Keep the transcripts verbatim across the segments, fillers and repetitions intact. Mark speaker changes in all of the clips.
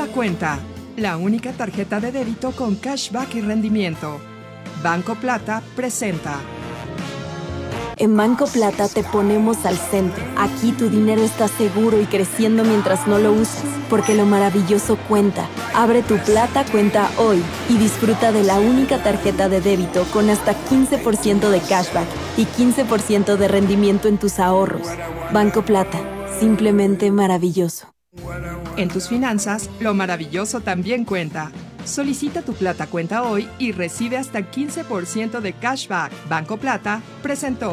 Speaker 1: Cuenta, la única tarjeta de débito con cashback y rendimiento. Banco Plata presenta.
Speaker 2: En Banco Plata te ponemos al centro. Aquí tu dinero está seguro y creciendo mientras no lo usas, porque lo maravilloso cuenta. Abre tu Plata Cuenta hoy y disfruta de la única tarjeta de débito con hasta quince por ciento de cashback y quince por ciento de rendimiento en tus ahorros. Banco Plata, simplemente maravilloso.
Speaker 1: En tus finanzas, lo maravilloso también cuenta. Solicita tu Plata Cuenta hoy y recibe hasta quince por ciento de cashback. Banco Plata presentó.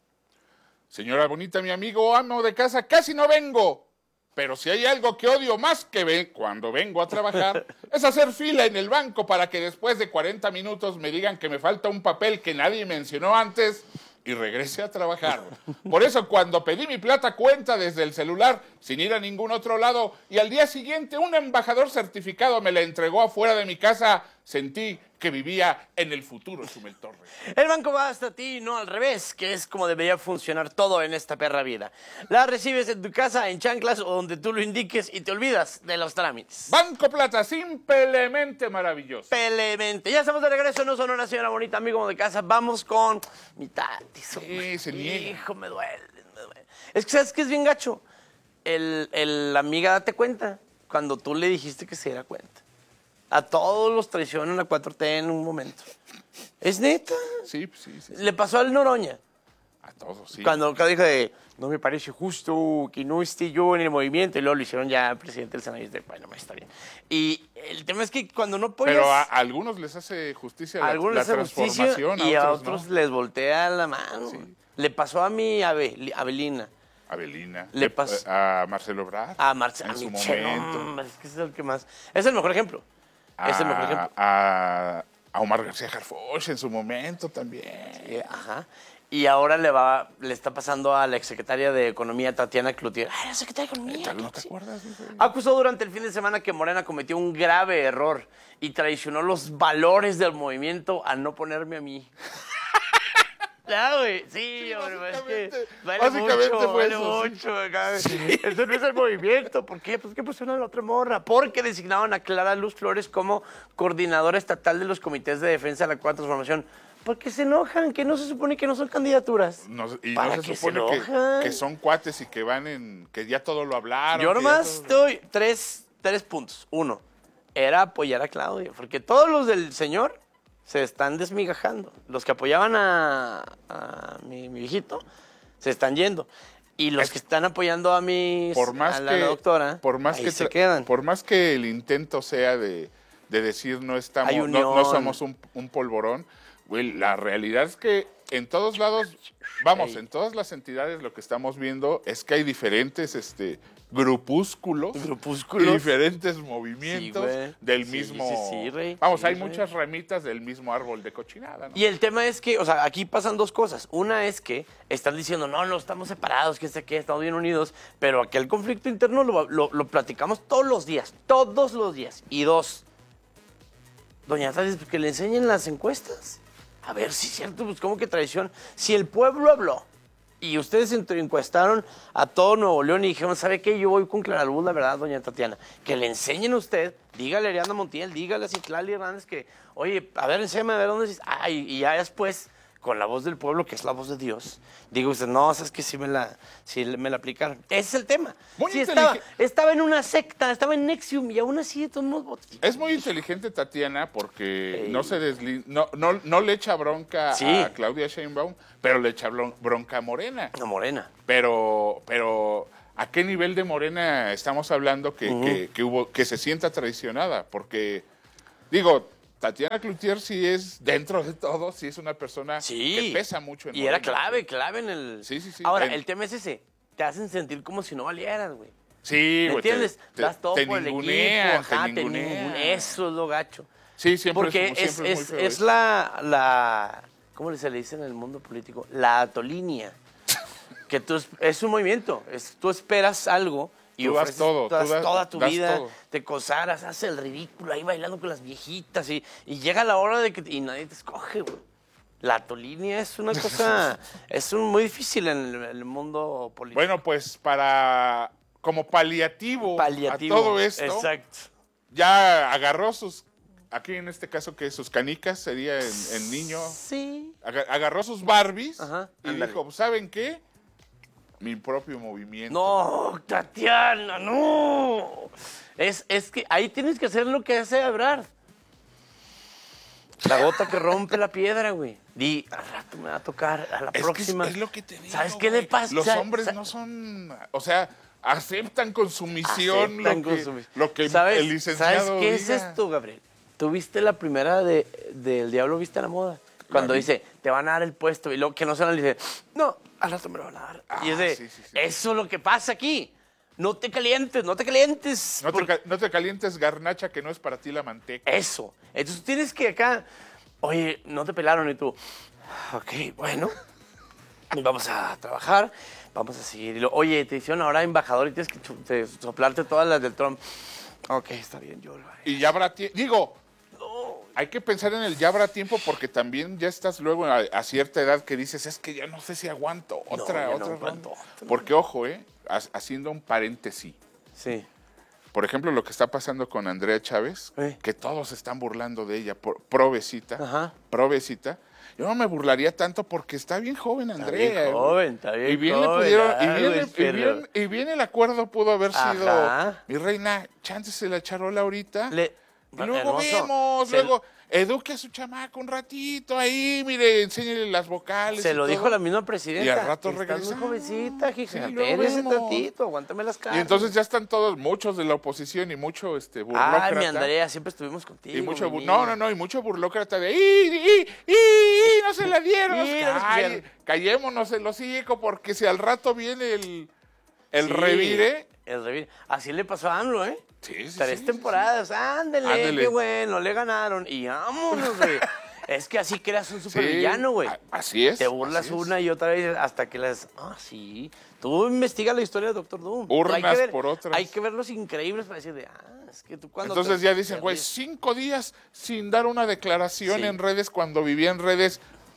Speaker 3: Señora bonita, mi amigo amo de casa, casi no vengo. Pero si hay algo que odio más que ve cuando vengo a trabajar, es hacer fila en el banco para que después de cuarenta minutos me digan que me falta un papel que nadie mencionó antes y regrese a trabajar. Por eso cuando pedí mi Plata Cuenta desde el celular, sin ir a ningún otro lado, y al día siguiente un embajador certificado me la entregó afuera de mi casa, sentí que vivía en el futuro, Chumel Torres.
Speaker 4: El banco va hasta ti, no al revés, que es como debería funcionar todo en esta perra vida. La recibes en tu casa, en chanclas o donde tú lo indiques y te olvidas de los trámites.
Speaker 3: Banco Plata, simplemente maravilloso.
Speaker 4: Simplemente. Ya estamos de regreso, no son una señora bonita, amigo de casa. Vamos con mi tati.
Speaker 3: Sí, se niega.
Speaker 4: Hijo, me duele, me duele. Es que, ¿sabes qué es bien gacho? El, el, la amiga date cuenta cuando tú le dijiste que se diera cuenta. A todos los traicionan la cuatro T en un momento. ¿Es neta?
Speaker 3: Sí, sí, sí.
Speaker 4: Le pasó al Noroña.
Speaker 3: A todos, sí.
Speaker 4: Cuando dijo de, no me parece justo que no esté yo en el movimiento, y luego lo hicieron ya presidente del Senado y de, bueno, está bien. Y el tema es que cuando no apoyas...
Speaker 3: Pero a, a algunos les hace justicia la,
Speaker 4: a algunos
Speaker 3: la
Speaker 4: les hace
Speaker 3: transformación.
Speaker 4: Justicia, y
Speaker 3: a
Speaker 4: a
Speaker 3: otros,
Speaker 4: otros
Speaker 3: ¿no?
Speaker 4: les voltea la mano.
Speaker 3: Sí.
Speaker 4: Le pasó a mi Abel, Abelina.
Speaker 3: Abelina.
Speaker 4: Le pasó
Speaker 3: a Marcelo Ebrard.
Speaker 4: A Marcelo.
Speaker 3: En
Speaker 4: a
Speaker 3: su
Speaker 4: Michelle,
Speaker 3: momento.
Speaker 4: no, es que es el que más... Es el mejor ejemplo.
Speaker 3: A,
Speaker 4: es el mejor ejemplo.
Speaker 3: A, a Omar García Harfuch en su momento también.
Speaker 4: Sí, ajá. Y ahora le va, le está pasando a la exsecretaria de Economía, Tatiana Cloutier. ¡Ay, la secretaria de Economía!
Speaker 3: ¿No te acuerdas?
Speaker 4: Acusó durante el fin de semana que Morena cometió un grave error y traicionó los valores del movimiento al no ponerme a mí. Ya, güey. Sí,
Speaker 3: Sí,
Speaker 4: hombre, es
Speaker 3: básicamente,
Speaker 4: que vale
Speaker 3: básicamente
Speaker 4: mucho,
Speaker 3: fue
Speaker 4: vale
Speaker 3: eso, sí.
Speaker 4: mucho. Acá. Eso no es el movimiento. ¿Por qué? Pues que pusieron a la otra morra. Porque designaron a Clara Luz Flores como coordinadora estatal de los comités de defensa de la Cuarta Transformación. Porque se enojan, que no se supone que no son candidaturas.
Speaker 3: No, y
Speaker 4: ¿Para
Speaker 3: no se
Speaker 4: qué
Speaker 3: supone
Speaker 4: se
Speaker 3: que,
Speaker 4: enojan?
Speaker 3: que son cuates y que van en... que ya todo lo hablaron.
Speaker 4: Yo
Speaker 3: que
Speaker 4: nomás
Speaker 3: todo...
Speaker 4: doy tres, tres puntos. Uno, era apoyar a Claudia, porque todos los del señor se están desmigajando. Los que apoyaban a, a mi, mi viejito se están yendo. Y los que están apoyando a, mis,
Speaker 3: por más
Speaker 4: a la,
Speaker 3: que,
Speaker 4: la doctora,
Speaker 3: por más
Speaker 4: ahí
Speaker 3: que
Speaker 4: se quedan.
Speaker 3: Por más que el intento sea de, de decir no estamos,
Speaker 4: Hay
Speaker 3: no,
Speaker 4: unión.
Speaker 3: no somos un, un polvorón, güey, la realidad es que en todos lados, vamos,
Speaker 4: Ey.
Speaker 3: en todas las entidades lo que estamos viendo es que hay diferentes este, grupúsculos,
Speaker 4: Grupúsculos.
Speaker 3: y diferentes movimientos
Speaker 4: Sí, güey.
Speaker 3: del
Speaker 4: Sí,
Speaker 3: mismo...
Speaker 4: sí, sí, rey.
Speaker 3: Vamos,
Speaker 4: Sí,
Speaker 3: hay
Speaker 4: rey.
Speaker 3: muchas ramitas del mismo árbol de cochinada, ¿no?
Speaker 4: Y el tema es que, o sea, aquí pasan dos cosas. Una es que están diciendo, no, no, estamos separados, que sé qué, estamos bien unidos, pero aquel conflicto interno lo, lo, lo platicamos todos los días, todos los días. Y dos, doña Tati, que le enseñen las encuestas. A ver si es cierto, pues cómo que traición. Si el pueblo habló y ustedes encuestaron a todo Nuevo León y dijeron, ¿sabe qué? Yo voy con Clara Luz, la verdad, doña Tatiana. Que le enseñen a usted, dígale a Ariadna Montiel, dígale a Citlali Hernández que, oye, a ver, enséñame a ver dónde... Ah, y, y ya después, con la voz del pueblo, que es la voz de Dios, digo usted, no, sabes que sí me la, sí me la aplicaron. Ese es el tema.
Speaker 3: Muy
Speaker 4: Sí, estaba,
Speaker 3: inteligente.
Speaker 4: estaba en una secta, estaba en Nexium y aún así de todos modos votos.
Speaker 3: Es muy inteligente Tatiana porque
Speaker 4: Ey.
Speaker 3: no se desli no, no, no le echa bronca
Speaker 4: Sí.
Speaker 3: a Claudia Sheinbaum, pero le echa blon- bronca a Morena.
Speaker 4: No, Morena.
Speaker 3: Pero, pero ¿a qué nivel de Morena estamos hablando que,
Speaker 4: Ujú.
Speaker 3: que, que hubo, que se sienta traicionada? Porque, digo, Tatiana Cloutier sí es, dentro de todo, sí es una persona
Speaker 4: Sí.
Speaker 3: que pesa mucho en
Speaker 4: Y
Speaker 3: Morena.
Speaker 4: era clave, clave en el...
Speaker 3: Sí, sí, sí.
Speaker 4: Ahora,
Speaker 3: En-
Speaker 4: el tema es ese. Te hacen sentir como si no valieras, güey.
Speaker 3: Sí,
Speaker 4: ¿Me
Speaker 3: güey. te-
Speaker 4: entiendes?
Speaker 3: te-
Speaker 4: Das todo
Speaker 3: te
Speaker 4: por el
Speaker 3: ningunean,
Speaker 4: equipo. Ajá,
Speaker 3: te
Speaker 4: te
Speaker 3: ningunean.
Speaker 4: ningun- Eso es lo gacho.
Speaker 3: Sí, siempre
Speaker 4: Porque
Speaker 3: es,
Speaker 4: es,
Speaker 3: siempre es,
Speaker 4: es,
Speaker 3: muy feo
Speaker 4: es
Speaker 3: eso.
Speaker 4: la, la... ¿Cómo se le dice en el mundo político? La atolínea. Que tú, es, es un movimiento. Es, tú esperas algo y
Speaker 3: Tú das
Speaker 4: ofreces
Speaker 3: todo, tú
Speaker 4: das
Speaker 3: das-
Speaker 4: toda tu
Speaker 3: das
Speaker 4: vida,
Speaker 3: todo.
Speaker 4: te consaras, haces el ridículo ahí bailando con las viejitas y, y llega la hora de que... Y nadie te escoge, güey. La atolínea es una cosa... es un, muy difícil en el, el mundo político.
Speaker 3: Bueno, pues para como paliativo,
Speaker 4: Paliativo.
Speaker 3: a todo esto,
Speaker 4: Exacto.
Speaker 3: ya agarró sus, aquí en este caso que sus canicas sería en, en niño.
Speaker 4: Sí.
Speaker 3: Aga- agarró sus Barbies
Speaker 4: Ajá,
Speaker 3: y
Speaker 4: ándale.
Speaker 3: dijo, ¿saben qué? Mi propio movimiento.
Speaker 4: No, Tatiana, no. Es, es que ahí tienes que hacer lo que hace Ebrard. La gota que rompe la piedra, güey. Di, al rato me va a tocar, a la
Speaker 3: Es
Speaker 4: próxima.
Speaker 3: que es, es lo que te digo.
Speaker 4: ¿Sabes qué
Speaker 3: güey.
Speaker 4: le pasa?
Speaker 3: Los
Speaker 4: Sa-
Speaker 3: hombres
Speaker 4: sa-
Speaker 3: no son, o sea, aceptan con sumisión
Speaker 4: Aceptan
Speaker 3: lo,
Speaker 4: con
Speaker 3: que,
Speaker 4: su-
Speaker 3: lo que
Speaker 4: ¿Sabes,
Speaker 3: el licenciado
Speaker 4: ¿Sabes qué
Speaker 3: diga.
Speaker 4: es esto, Gabriel? Tú viste la primera de del Diablo Viste a la Moda. Cuando
Speaker 3: vi.
Speaker 4: dice, te van a dar el puesto. Y luego que no se le dice, no, al rato me lo van a dar.
Speaker 3: Ah,
Speaker 4: y es de,
Speaker 3: sí, sí, sí.
Speaker 4: eso es lo que pasa aquí. No te calientes, no te calientes.
Speaker 3: No te,
Speaker 4: porque-
Speaker 3: ca- no te calientes, garnacha, que no es para ti la manteca.
Speaker 4: Eso. Entonces tienes que acá, oye, no te pelaron y tú, ok, bueno, vamos a trabajar, vamos a seguir. Y lo, oye, te hicieron ahora embajador y tienes que chu- te- soplarte todas las del Trump. Ok, está bien, yo lo haré.
Speaker 3: Y ya habrá tiempo. Digo, hay que pensar en el ya habrá tiempo porque también ya estás luego a, a cierta edad que dices, es que ya no sé si aguanto otra,
Speaker 4: ya no
Speaker 3: otra
Speaker 4: aguanto
Speaker 3: ronda".
Speaker 4: otra.
Speaker 3: Porque, ojo, eh, ha- haciendo un paréntesis.
Speaker 4: Sí.
Speaker 3: Por ejemplo, lo que está pasando con Andrea Chávez,
Speaker 4: Eh.
Speaker 3: que todos se están burlando de ella, por, provecita,
Speaker 4: Ajá.
Speaker 3: provecita. Yo no me burlaría tanto porque está bien joven Andrea.
Speaker 4: bien
Speaker 3: güey.
Speaker 4: joven, está bien
Speaker 3: y bien le
Speaker 4: joven,
Speaker 3: pudieron, y,
Speaker 4: ah,
Speaker 3: bien,
Speaker 4: güey,
Speaker 3: le- y
Speaker 4: pero-
Speaker 3: bien- y bien el acuerdo pudo haber sido,
Speaker 4: Ajá.
Speaker 3: mi reina, chance se la charola ahorita.
Speaker 4: Le-
Speaker 3: Y luego
Speaker 4: hermoso.
Speaker 3: vemos,
Speaker 4: Se-
Speaker 3: luego eduque a su chamaco un ratito ahí, mire, enséñele las vocales.
Speaker 4: Se
Speaker 3: y
Speaker 4: lo
Speaker 3: todo.
Speaker 4: dijo la misma presidenta.
Speaker 3: Y al rato
Speaker 4: Estás muy
Speaker 3: regresamos.
Speaker 4: jovencita, hija.
Speaker 3: Sí, luego
Speaker 4: Espérese
Speaker 3: vemos.
Speaker 4: tantito, aguántame las caras.
Speaker 3: Y entonces ya están todos, muchos de la oposición y mucho este burlócrata.
Speaker 4: Ay, mi Andrea, siempre estuvimos contigo.
Speaker 3: Y mucho,
Speaker 4: mi
Speaker 3: bu-
Speaker 4: niña.
Speaker 3: no, no, no, y mucho burlócrata de, ¡y, y, y, y, no se la dieron!
Speaker 4: Y, no se
Speaker 3: Ay,
Speaker 4: dieron.
Speaker 3: callémonos el hocico, porque si al rato viene el, el
Speaker 4: Sí,
Speaker 3: revire...
Speaker 4: El revire. Así le pasó a AMLO, ¿eh?
Speaker 3: Sí, sí,
Speaker 4: Tres
Speaker 3: sí,
Speaker 4: temporadas, ándele,
Speaker 3: Ándele.
Speaker 4: qué bueno, le ganaron. Y vámonos, güey. Es que así creas un
Speaker 3: sí,
Speaker 4: supervillano, güey.
Speaker 3: a- Así es.
Speaker 4: Te burlas
Speaker 3: así es.
Speaker 4: una y otra vez hasta que las... Ah, sí. Tú investiga la historia de Doctor Doom.
Speaker 3: Urnas
Speaker 4: Hay que ver-
Speaker 3: por otras.
Speaker 4: Hay que ver los increíbles para decir de... Ah, es que tú cuando...
Speaker 3: Entonces
Speaker 4: te-
Speaker 3: ya dicen,
Speaker 4: te
Speaker 3: güey,
Speaker 4: ríes.
Speaker 3: cinco días sin dar una declaración
Speaker 4: Sí.
Speaker 3: en redes cuando vivía en redes.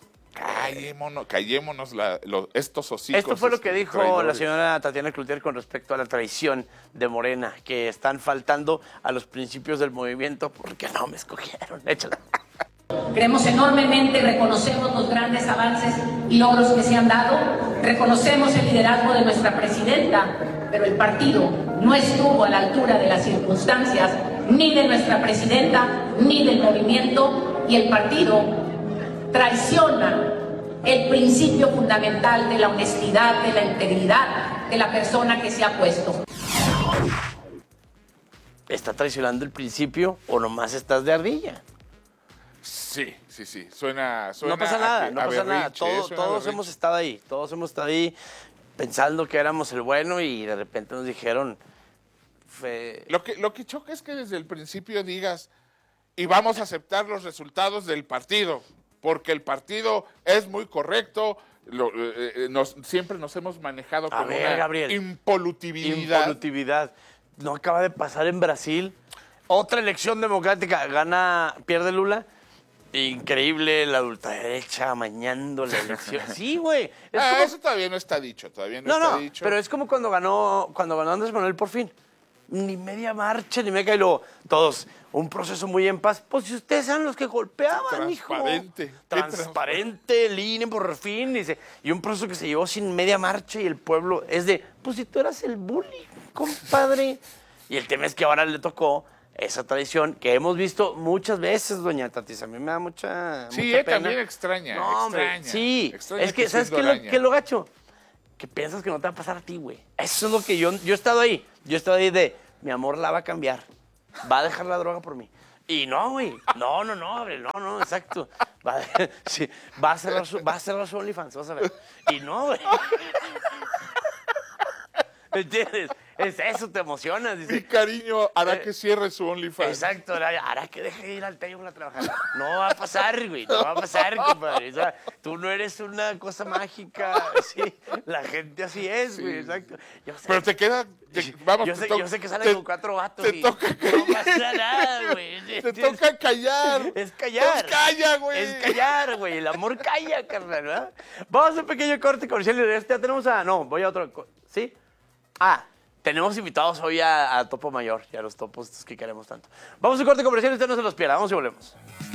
Speaker 3: Callémonos, callémonos la- lo- estos hocicos.
Speaker 4: Esto fue lo que
Speaker 3: este,
Speaker 4: dijo la
Speaker 3: traidores.
Speaker 4: señora Tatiana Cloutier con respecto a la traición de Morena, que están faltando a los principios del movimiento porque no me escogieron. Échala.
Speaker 5: Creemos enormemente, reconocemos los grandes avances y logros que se han dado, reconocemos el liderazgo de nuestra presidenta, pero el partido no estuvo a la altura de las circunstancias, ni de nuestra presidenta, ni del movimiento, y el partido traiciona el principio fundamental de la honestidad, de la integridad de la persona que se ha puesto.
Speaker 4: ¿Está traicionando el principio o nomás estás de ardilla?
Speaker 3: Sí, sí, sí. Suena. suena
Speaker 4: No pasa
Speaker 3: a
Speaker 4: nada,
Speaker 3: que-
Speaker 4: no
Speaker 3: a
Speaker 4: pasa nada.
Speaker 3: berrinche,
Speaker 4: Todo-
Speaker 3: suena a
Speaker 4: todos
Speaker 3: berrinche.
Speaker 4: hemos estado ahí, todos hemos estado ahí pensando que éramos el bueno y de repente nos dijeron... fe-
Speaker 3: Lo que, lo que choca es que desde el principio digas, y vamos a aceptar los resultados del partido, porque el partido es muy correcto, lo- eh, eh, nos- siempre nos hemos manejado
Speaker 4: A
Speaker 3: con
Speaker 4: ver,
Speaker 3: una
Speaker 4: Gabriel.
Speaker 3: impolutibilidad.
Speaker 4: Impolutividad. No acaba de pasar en Brasil. Otra elección democrática. Gana, pierde Lula. Increíble, la ultraderecha amañando la elección. Sí, güey. Es
Speaker 3: Ah,
Speaker 4: como-
Speaker 3: eso todavía no está dicho, todavía no,
Speaker 4: No,
Speaker 3: está
Speaker 4: no,
Speaker 3: dicho.
Speaker 4: pero es como cuando ganó, cuando ganó Andrés Manuel por fin. Ni media marcha, ni media, y luego todos, un proceso muy en paz. Pues si ustedes eran los que golpeaban, hijo.
Speaker 3: Transparente.
Speaker 4: Transparente, línea por fin. Dice, y un proceso que se llevó sin media marcha y el pueblo es de, pues si tú eras el bully, compadre. Y el tema es que ahora le tocó esa tradición que hemos visto muchas veces, doña Tatis. A mí me da mucha,
Speaker 3: Sí,
Speaker 4: mucha
Speaker 3: eh,
Speaker 4: pena.
Speaker 3: también extraña,
Speaker 4: No, hombre,
Speaker 3: extraña,
Speaker 4: sí.
Speaker 3: extraña
Speaker 4: es que,
Speaker 3: que
Speaker 4: ¿sabes
Speaker 3: siendo
Speaker 4: qué es lo,
Speaker 3: araña.
Speaker 4: qué es lo gacho? Que piensas que no te va a pasar a ti, güey. Eso es lo que yo... Yo he estado ahí. Yo he estado ahí de, mi amor la va a cambiar. Va a dejar la droga por mí. Y no, güey. No, no, no, hombre. No, no, exacto. Va, a- sí, va a cerrar su, va a cerrar su OnlyFans, vas a ver. Y no, güey. ¿Entiendes? Es eso, te emocionas.
Speaker 3: Mi
Speaker 4: Dice,
Speaker 3: cariño hará
Speaker 4: Eh,
Speaker 3: que cierre su OnlyFans.
Speaker 4: exacto, hará, hará que deje de ir al taller a trabajar. No va a pasar, güey, no va a pasar, compadre. O sea, tú no eres una cosa mágica, sí. La gente así es, güey, exacto. Yo sé,
Speaker 3: Pero te queda. te- vamos,
Speaker 4: yo,
Speaker 3: te
Speaker 4: sé,
Speaker 3: to-
Speaker 4: yo sé que sale
Speaker 3: te-
Speaker 4: con cuatro vatos
Speaker 3: te
Speaker 4: y
Speaker 3: toca
Speaker 4: no
Speaker 3: callar.
Speaker 4: pasa nada, güey.
Speaker 3: Te toca callar.
Speaker 4: Es callar.
Speaker 3: Pues calla, güey.
Speaker 4: Es callar, güey. El amor calla, carnal, ¿verdad? Vamos a un pequeño corte comercial y de este ya tenemos a... No, voy a otro... co- ¿Sí? Ah, tenemos invitados hoy a, a Topo Mayor y a los topos estos que queremos tanto. Vamos a un corte comercial y usted no se los pierda. Vamos y volvemos.